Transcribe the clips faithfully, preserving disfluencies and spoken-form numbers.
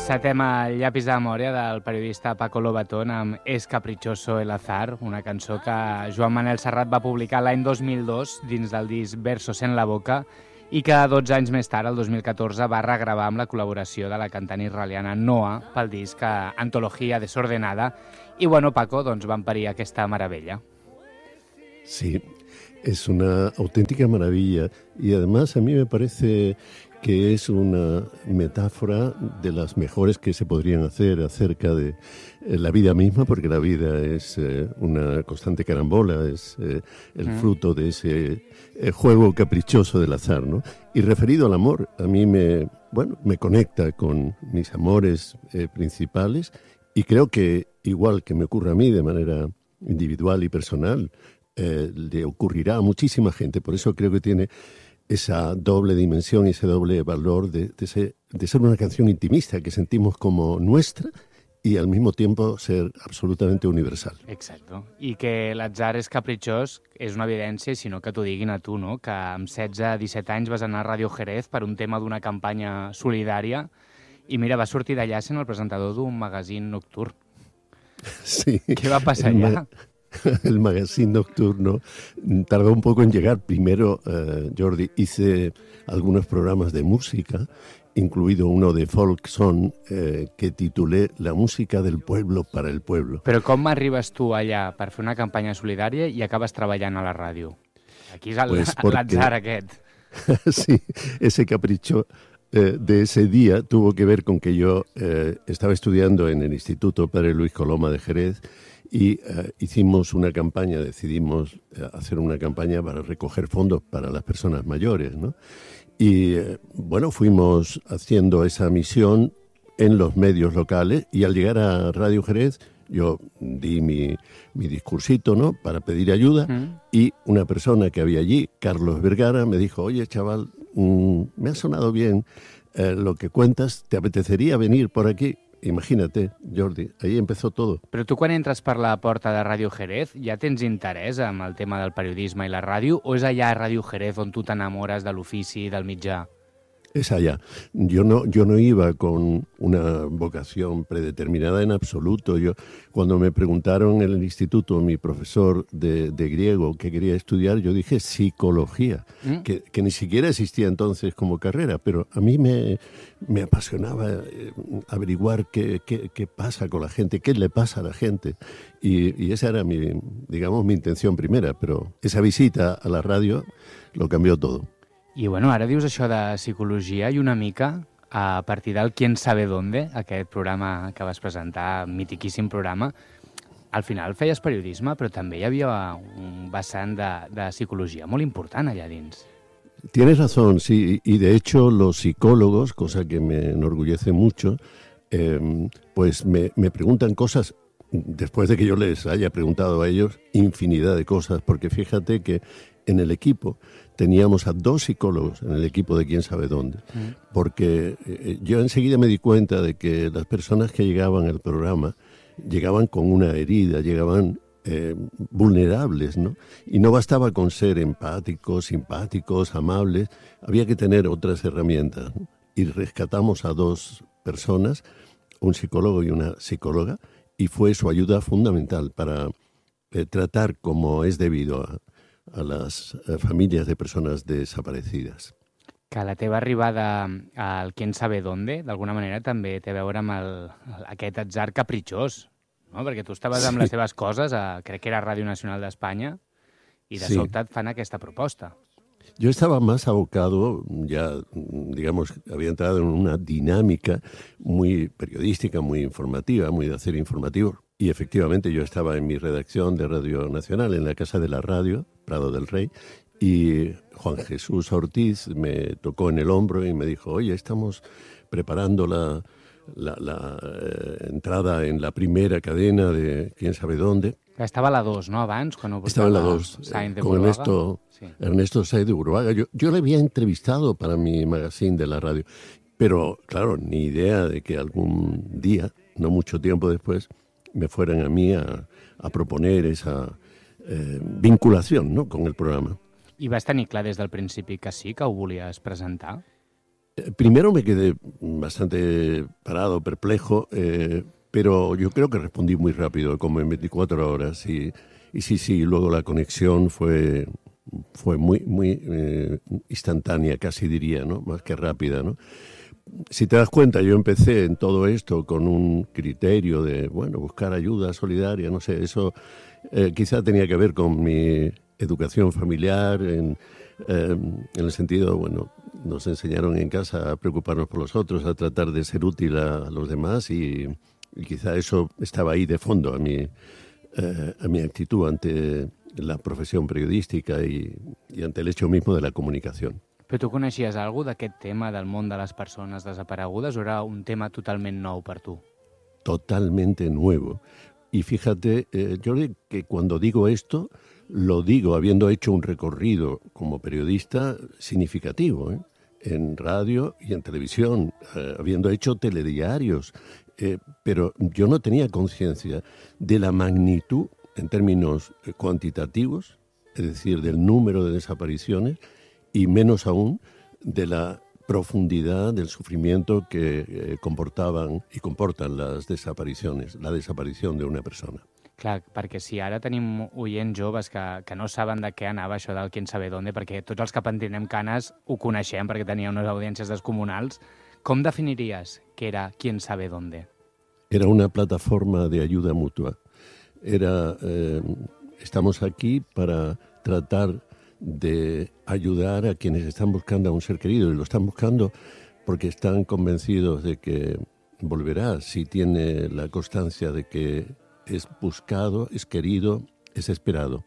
Encetem el llapis de memòria del periodista Paco Lobatón amb Es caprichoso el azar, una cançó que Joan Manel Serrat va publicar l'any dos mil dos dins del disc Versos en la boca i que dotze anys més tard, el dos mil catorze, va regravar amb la col·laboració de la cantant israeliana Noa pel disc Antología Desordenada. I bueno, Paco, doncs van parir aquesta meravella. Sí, es una auténtica maravilla y además a mí me parece que es una metáfora de las mejores que se podrían hacer acerca de eh, la vida misma, porque la vida es eh, una constante carambola, es eh, el mm. fruto de ese eh, juego caprichoso del azar, ¿no? Y referido al amor, a mí me, bueno, me conecta con mis amores eh, principales y creo que, igual que me ocurre a mí de manera individual y personal, eh, le ocurrirá a muchísima gente. Por eso creo que tiene esa doble dimensión y ese doble valor de, de, ser, de ser una canción intimista que sentimos como nuestra y al mismo tiempo ser absolutamente universal. Exacto. I que l'atzar és capritxós és una evidència, sinó que t'ho diguin a tu, no? Que amb setze disset anys vas anar a Ràdio Jerez per un tema d'una campanya solidària i mira, va sortir d'allà sent el presentador d'un magazín nocturn. Sí. Què va passar allà? El magazine nocturno tardó un poco en llegar. Primero, eh, Jordi, hice algunos programas de música, incluido uno de folk song eh, que titulé La música del pueblo para el pueblo. Però com arribes tu allà per fer una campanya solidària i acabes treballant a la ràdio? Aquí és el, pues porque... l'atzar aquest. Sí, ese capricho eh, de ese día tuvo que ver con que yo eh, estaba estudiando en el Instituto Padre Luis Coloma de Jerez y uh, hicimos una campaña, decidimos uh, hacer una campaña para recoger fondos para las personas mayores, ¿no? Y uh, bueno, fuimos haciendo esa misión en los medios locales y al llegar a Radio Jerez yo di mi, mi discursito, ¿no?, para pedir ayuda mm. y una persona que había allí, Carlos Vergara, me dijo: oye, chaval, mmm, me ha sonado bien eh, lo que cuentas, ¿te apetecería venir por aquí? Imagínate, Jordi, ahí empezó todo. Però tu quan entres per la porta de Ràdio Jerez ja tens interès amb el tema del periodisme i la ràdio o és allà a Ràdio Jerez on tu t'enamores de l'ofici i del mitjà? Es allá. Yo no, yo no iba con una vocación predeterminada en absoluto. Yo, cuando me preguntaron en el instituto, mi profesor de, de griego, qué quería estudiar, yo dije psicología, ¿Mm? que, que ni siquiera existía entonces como carrera, pero a mí me, me apasionaba eh, averiguar qué, qué, qué pasa con la gente, qué le pasa a la gente. Y, y esa era mi, digamos, mi intención primera, pero esa visita a la radio lo cambió todo. I bueno, ara dius això de psicologia i una mica a partir del Quién sabe dónde, aquest programa que vas presentar, mitiquíssim programa, al final feies periodisme, però també hi havia un vessant de, de psicologia molt important allà dins. Tienes razón, sí, y de hecho los psicólogos, cosa que me enorgullece mucho, eh, pues me, me preguntan cosas, después de que yo les haya preguntado a ellos infinidad de cosas, porque fíjate que en el equipo teníamos a dos psicólogos en el equipo de Quién sabe dónde, mm. porque eh, yo enseguida me di cuenta de que las personas que llegaban al programa llegaban con una herida, llegaban eh, vulnerables, ¿no? Y no bastaba con ser empáticos, simpáticos, amables, había que tener otras herramientas, ¿no? Y rescatamos a dos personas, un psicólogo y una psicóloga, y fue su ayuda fundamental para eh, tratar como es debido a a las eh, famílies de persones desaparecides. Que la teva arribada al Quién sabe dónde, d'alguna manera, també té a veure amb el, aquest atzar capritxós, no? Perquè tu estaves sí. amb les teves coses, a, crec que era Ràdio Nacional d'Espanya, i de sí. sobte et fan aquesta proposta. Yo estaba más abocado, ya, digamos, había entrado en una dinámica muy periodística, muy informativa, muy de hacer informativos. Y efectivamente yo estaba en mi redacción de Radio Nacional, en la Casa de la Radio, Prado del Rey, y Juan Jesús Ortiz me tocó en el hombro y me dijo: oye, estamos preparando la, la, la eh, entrada en la primera cadena de Quién sabe dónde. Estava a la dos, ¿no?, abans? Cuando estaba en la dos, eh, con Ernesto, sí. Ernesto Sáenz de Buruaga. Yo, yo le había entrevistado para mi magazine de la radio, pero claro, ni idea de que algún día, no mucho tiempo después, me fueran a mí a, a proponer esa eh, vinculación, ¿no?, con el programa. I vas tenir clar des del principi que sí, que ho volies presentar? Eh, primero me quedé bastante parado, perplejo, eh, pero yo creo que respondí muy rápido, como en veinticuatro horas. Y, y sí, sí, luego la conexión fue, fue muy, muy eh, instantánea, casi diría, ¿no? Más que rápida, ¿no? Si te das cuenta, yo empecé en todo esto con un criterio de, bueno, buscar ayuda solidaria, no sé, eso eh, quizá tenía que ver con mi educación familiar, en, eh, en el sentido, bueno, nos enseñaron en casa a preocuparnos por los otros, a tratar de ser útil a, a los demás y, y quizá eso estaba ahí de fondo a mi, eh, a mi actitud ante la profesión periodística y, y ante el hecho mismo de la comunicación. Però tu coneixies alguna d'aquest tema del món de les persones desaparegudes o era un tema totalment nou per tu? Totalmente nuevo. Y fíjate, eh, Jordi, que cuando digo esto, lo digo habiendo hecho un recorrido como periodista significativo, ¿eh? En radio y en televisión, eh, habiendo hecho telediarios, eh, pero yo no tenía conciencia de la magnitud en términos eh, cuantitativos, es decir, del número de desapariciones, y menos aún de la profundidad del sufrimiento que eh, comportaban i comporten les desaparicions, la desaparició d'una persona. Clar, perquè si ara tenim oients joves que, que no saben de què anava això del Quién sabe dónde, perquè tots els que pentinem canes ho coneixem perquè tenia unes audiències descomunals, com definiries que era Quién sabe dónde? Era una plataforma de ayuda mutua. Era, eh, estamos aquí para tratar de ayudar a quienes están buscando a un ser querido, y lo están buscando porque están convencidos de que volverá, si tiene la constancia de que es buscado, es querido, es esperado.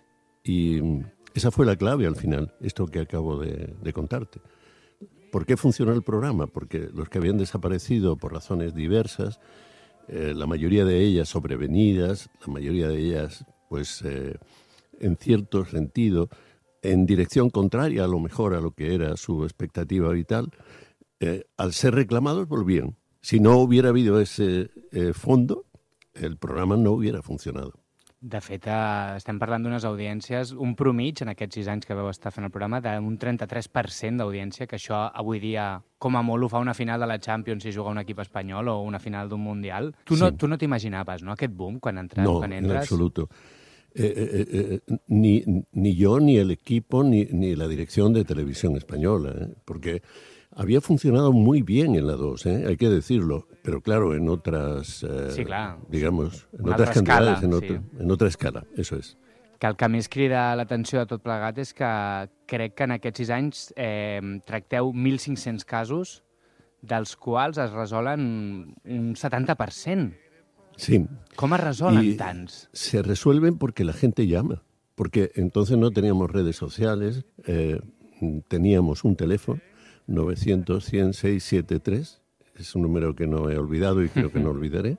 Y esa fue la clave al final, esto que acabo de, de contarte. ¿Por qué funcionó el programa? Porque los que habían desaparecido por razones diversas, eh, la mayoría de ellas sobrevenidas, la mayoría de ellas, pues, eh, en cierto sentido, en dirección contraria a lo mejor a lo que era su expectativa vital, eh, al ser reclamados volvían. Si no hubiera habido ese eh, fondo, el programa no hubiera funcionado. De fet, eh, estem parlant d'unes audiències, un promig en aquests sis anys que vau estar fent el programa, d'un trenta-tres per cent d'audiència, que això avui dia, com a molt, ho fa una final de la Champions si juga un equip espanyol o una final d'un Mundial. Tu no, sí. tu no t'imaginaves, no?, aquest boom quan, entres, no, quan entres? No, en absoluto. Eh, eh, eh, ni, ni yo, ni el equipo, ni, ni la dirección de Televisión Española, ¿eh? Porque había funcionado muy bien en la dos, ¿eh? Hay que decirlo, pero claro, en otras, eh, sí, clar. digamos, en una otras cantidades, escala, en, sí. otra, en otra escala, eso es. Que el que més crida l'atenció de tot plegat és que crec que en aquests sis anys eh, tracteu mil cinc-cents casos, dels quals es resolen un setanta per cent. Sí. ¿Cómo resuelven y tants? Se resuelven porque la gente llama, porque entonces no teníamos redes sociales, eh, teníamos un teléfono, novecientos, cien, seiscientos setenta y tres, es un número que no he olvidado y creo que no olvidaré,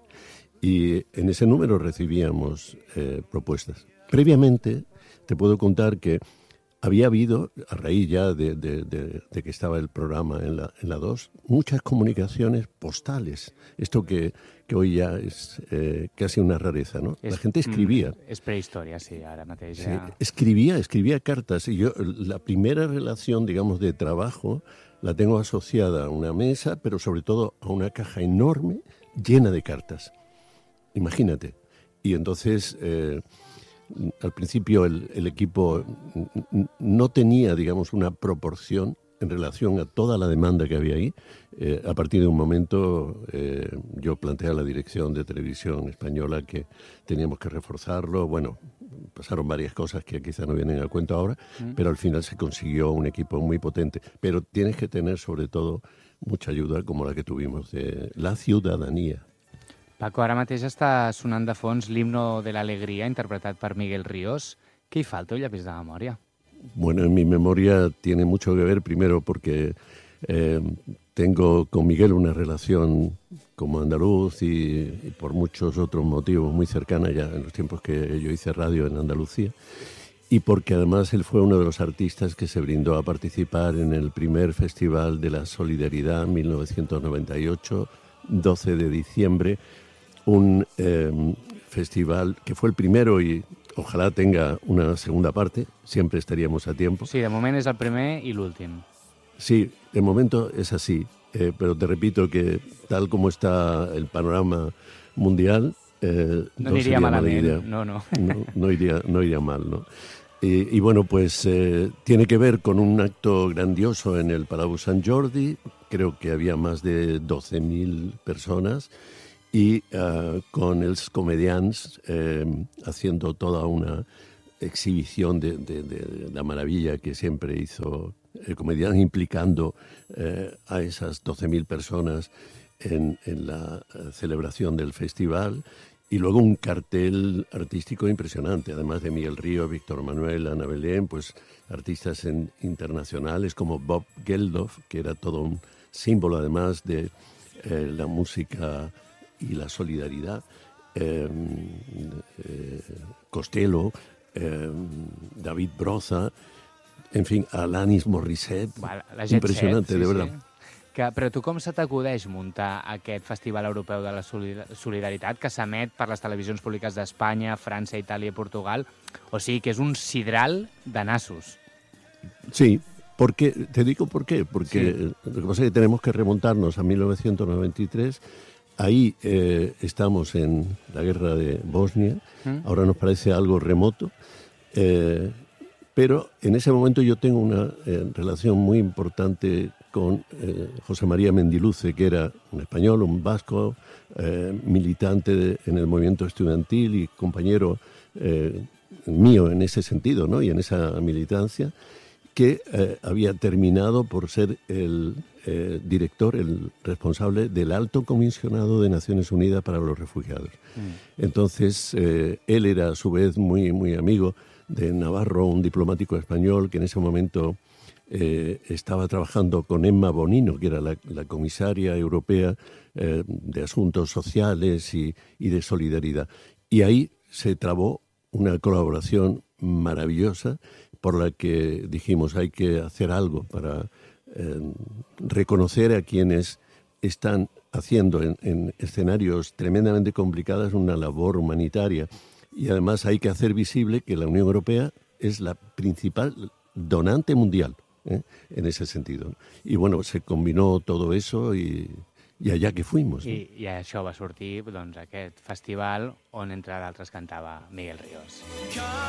y en ese número recibíamos eh, propuestas. Previamente te puedo contar que había habido, a raíz ya de, de, de, de que estaba el programa en la, en la dos, muchas comunicaciones postales. Esto que, que hoy ya es eh, casi una rareza, ¿no? Es, la gente escribía. Es prehistoria, sí, ahora mateix. Sí, ja... escribía, escribía cartas. Y yo, la primera relación, digamos, de trabajo, la tengo asociada a una mesa, pero sobre todo a una caja enorme llena de cartas. Imagínate. Y entonces... Eh, al principio el, el equipo no tenía, digamos, una proporción en relación a toda la demanda que había ahí. Eh, a partir de un momento eh, yo planteé a la dirección de Televisión Española que teníamos que reforzarlo. Bueno, pasaron varias cosas que quizá no vienen a cuento ahora, mm. pero al final se consiguió un equipo muy potente. Pero tienes que tener sobre todo mucha ayuda como la que tuvimos de la ciudadanía. Paco, ara mateix està sonant de fons l'himno de l'alegria, interpretat per Miguel Ríos. ¿Qué falta el llapis de memoria? Bueno, en mi memoria tiene mucho que ver, primero porque eh, tengo con Miguel una relación como andaluz y, y por muchos otros motivos muy cercana ya en los tiempos que yo hice radio en Andalucía, y porque además él fue uno de los artistas que se brindó a participar en el primer Festival de la Solidaridad en mil novecientos noventa y ocho, doce de diciembre, un eh, festival que fue el primero y ojalá tenga una segunda parte, siempre estaríamos a tiempo. Sí, de moment és el primer i l'últim. Sí, de momento es así, eh, pero te repito que tal como está el panorama mundial, eh, no, no aniria sería mala malament, idea. no, no. No, no iría, no iría mal, ¿no? Y, y bueno, pues eh, tiene que ver con un acto grandioso en el Palau Sant Jordi, creo que había más de doce mil personas, y uh, con els comedians eh, haciendo toda una exhibición de, de, de la maravilla que siempre hizo el comediante, implicando eh, a esas doce mil personas en, en la celebración del festival, y luego un cartel artístico impresionante, además de Miguel Río, Víctor Manuel, Ana Belén, pues artistas en, internacionales como Bob Geldof, que era todo un símbolo además de eh, la música y la solidaridad, eh, eh, Costello, eh, David Broza, en fin, Alanis Morissette, Va, la impressionante, set, sí, de verdad. Sí. Que, però tu com se t'acudeix muntar aquest Festival Europeu de la Solidaritat que s'emet per les televisions públiques d'Espanya, França, Itàlia i Portugal? O sigui que és un sidral de nassos. Sí, porque, te digo por qué, porque sí. Lo que pasa es que tenemos que remontarnos a mil novecientos noventa y tres. Ahí eh, estamos en la guerra de Bosnia, ¿Mm? Ahora nos parece algo remoto, eh, pero en ese momento yo tengo una eh, relación muy importante con eh, José María Mendiluce, que era un español, un vasco, eh, militante de, en el movimiento estudiantil y compañero eh, mío en ese sentido, ¿no? Y en esa militancia, que eh, había terminado por ser el eh, director, el responsable del Alto Comisionado de Naciones Unidas para los Refugiados. Mm. Entonces, eh, él era a su vez muy, muy amigo de Navarro, un diplomático español que en ese momento eh, estaba trabajando con Emma Bonino, que era la, la comisaria europea eh, de Asuntos Sociales y, y de Solidaridad. Y ahí se trabó una colaboración maravillosa, por la que dijimos hay que hacer algo para eh, reconocer a quienes están haciendo en, en escenarios tremendamente complicados una labor humanitaria, y además hay que hacer visible que la Unión Europea es la principal donante mundial, ¿eh? En ese sentido. Y bueno, se combinó todo eso y, i allà que fuimos. I, I això va sortir, doncs, aquest festival on, entre d'altres, cantava Miguel Ríos.